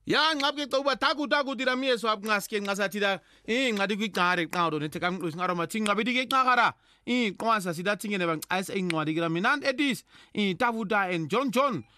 Ya ngapke toba taku tiramie so ngaske ngasatida ngadi kwicare qawdo ne tekam ngaro mathinga bidike qakara qwansa sidathingene bang as engcwadi kira mina edis tavuda and John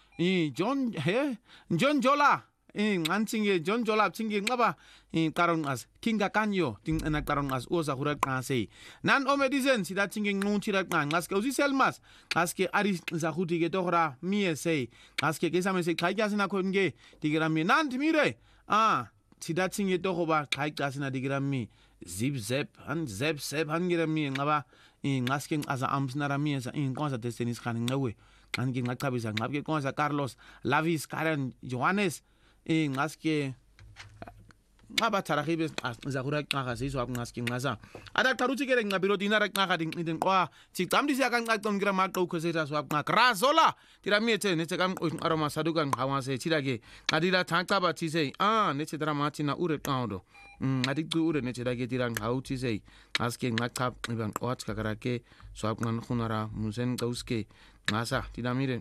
John Jola ngansinge John Jola thingi ngaba qaron as kinga kanyo ting na qaron as oza hura qase nan omedisen sidathingi ngunthira qaske usiselmas qaske ari zahuti ke tohra mie sei qaske ke same se khaya sina khonge digira mi nan timire sidathingi tohoba khaya sina digira mi zip zep hangira mi ngaba ngaske asa amsnara mi sa inkonsa destinis khan ngawe angi ngaqhabisa ngabke konsa Carlos Lavis Karen Johannes ngaske ngaba tarahibe zakura qaga sizwa ngaske ngaza ada taruthi kele ngabiro dinara qaga din kwa ticamdisi akanqaqon ngira maqo khoseta swa qagrazola tiramete nethe kam aroma saduka ngawase thilake qadila thaqaba thise nethe dramatina ure qawdo adiqu ure nethe dake tirang hawuthi sei ngaske ngaqhab ibang wat kakarake swa ngan khunara musen qauske ngasa tidamire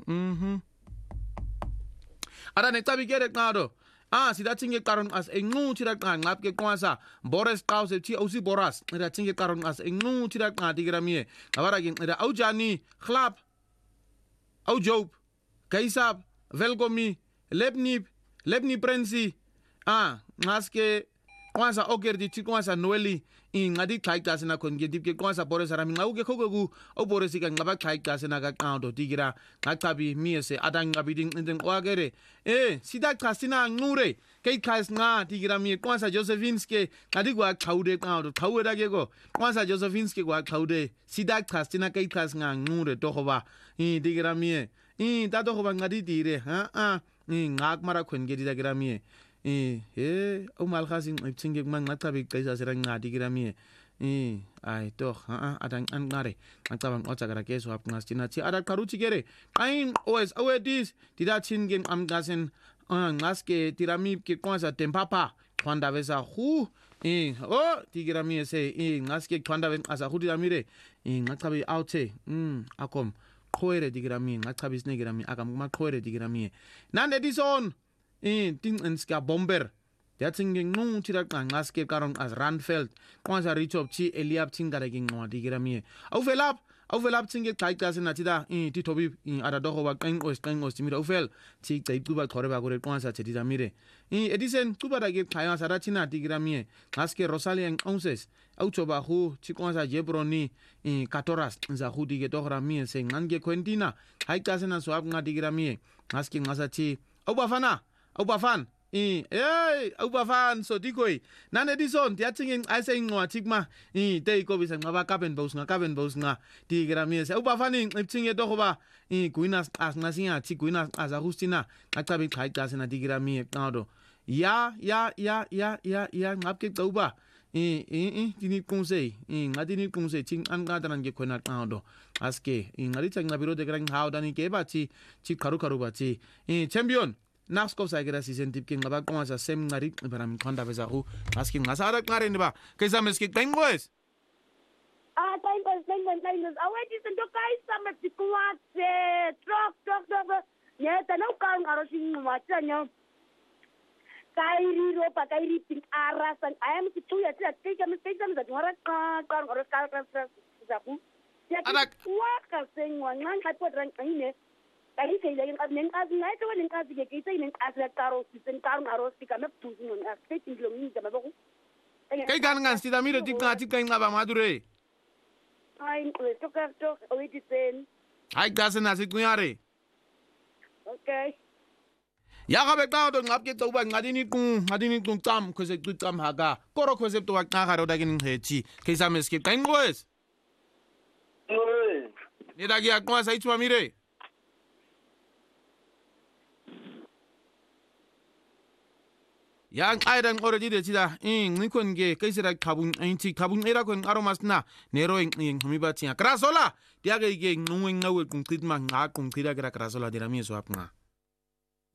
ada netabi kere qado sidathinge qaron as enquthira qanqapke qwasa Boris Qause thi ausi Boras sidathinge qaron as enquthira qadikira mie ngabara ke nqida awjani khlab awjob kaisab velgomi lebni prensi ngaske qwasa okerdi thi qwasa noeli ngadi khayta sina khonge dipke qwasa Boris rami ngauke khogogu o Boris ka ngaba khayta sina ka qando digira ngaqabi miese adang ngabiding indeng kwagere sida khasina ngure kay khasna digira mi qwasa Josephinske ngadi kwa khawde qando khaweda ke ko qwasa Josephinske kwa khawde sida khasina kay khasnga ngure tohoba digira mi ta tohoba ngadi dire ngak mara khonge digira mi umal khasin ipsinge mangatabi kaisa serang ngadi kirami ai toh adang angare ngtabang otsagara keso ap ngastina chi ada karuchi kere kain os awedis tidachin gen amgasen ngaske tirami ke konsa tempapa kwanda vesa hu tigirami se ngaske kwanda ven asa hu tiramire ngatabi oute akom khoere digirami ngatabi snegirami akam ma khoere digirami nande dison ting enska bomber yatsing ngung tira ngaske karon as Randfeld kwanza richop chi Eliab tingara ke ngwadi girami au velap tinge kaita sena tida titobi ada doho wa kain os timira ufel chi taituba thore ba gore kwanza chedida mire edisen tuba da ke khaya sara china digirami ngaske Rosalian onses au choba hu chi kwanza Jebroni Katoras za hu dige dohra mi se ngange Quentina kaita sena swap ngadigirami ngaske ngasa chi au bafan so dikoi nan edison tiatsing aise ngwa tikma te ko bisa ngaba kaben bos nga digrami se au bafan iptsinge dohoba kuinas as nasia ti kuinas as agustina ngatabi khaita sena digrami qado ya ngapke tauba tini conseil ngadini conseil ting angadaran ge khona qado aske ngari tsanga biro de grang haudani ke ba chi karu ba chi champion Naxko sagira season tip king ngaba qwasa sem ngari baram khonda beza hu asking ngasara ngare ni ba kaisa meski tengwes tengwes awedi sendo kaisa mesikwatse trok ye tano kan ngaro sing macanya kairi ro pa kairi ping arasan ayam situ ya teka za ngora kan ngaro kal zaku ya kwa ka sengwa ngan hapo drang ine kali saya yang admin admin itu kan yang kasih kita ini asal taruh sistem karung harus dikami tujuh nih saya tinggal ini sama baku kayak kan sih tapi itu kayak ngapa madure itu kan tuh awet sen kasih nasi kunyare oke ya kabe tahu tuh ngap kita ubah ngadini kung tam konsep tu tam haga koro konsep tu wak ngakar udah gini heci kayak meski kayak ngos ni lagi aku saya cuma mire yang aidan already de tida nikon ge kaisira kabun era kon aromasna nero humibati krasola dia ge nungeng ngawe kun tidma nga kun tida krasola de ramie so apna